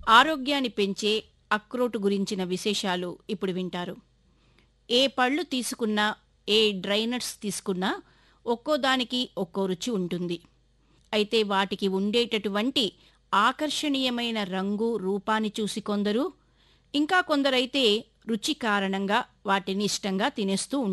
ఆరోగ్యాన్ని పెంచే అక్రోటు గురించిన విశేషాలు ఇప్పుడు వింటారు. ఏ పళ్ళు తీసుకున్నా, ఏ డ్రై నట్స్ తీసుకున్నా ఒక్కోదానికి ఒక్కో రుచి ఉంటుంది. అయితే వాటికి ఉండేటటువంటి ఆకర్షణీయమైన రంగు, రూపాన్ని చూసి కొందరు, ఇంకా కొందరైతే రుచి కారణంగా వాటిని ఇష్టంగా తినేస్తూ